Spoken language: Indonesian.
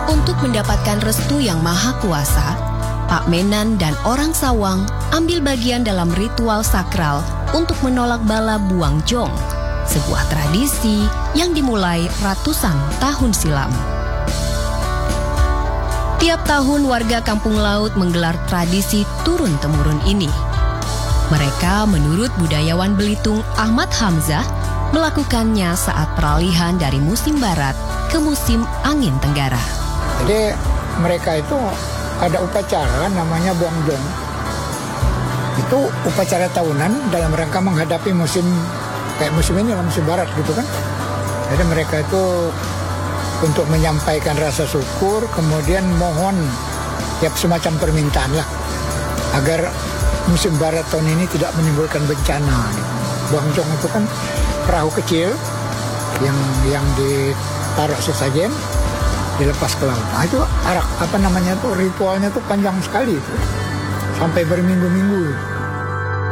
Untuk mendapatkan restu yang maha kuasa, Pak Menan dan orang Sawang ambil bagian dalam ritual sakral untuk menolak bala Buang Jong, sebuah tradisi yang dimulai ratusan tahun silam. Tiap tahun warga Kampung Laut menggelar tradisi turun-temurun ini. Mereka menurut budayawan Belitung Ahmad Hamzah melakukannya saat peralihan dari musim barat ke musim angin tenggara. Jadi mereka itu ada upacara namanya Buang Jong. Itu upacara tahunan dalam rangka menghadapi musim kayak musim ini, musim barat gitu kan. Jadi mereka itu untuk menyampaikan rasa syukur, kemudian mohon ya semacam permintaan lah agar musim barat tahun ini tidak menimbulkan bencana. Buang Jong itu kan perahu kecil yang ditaruh sesajen dilepas ke laut. Nah, itu ritualnya tuh panjang sekali itu. Sampai berminggu-minggu.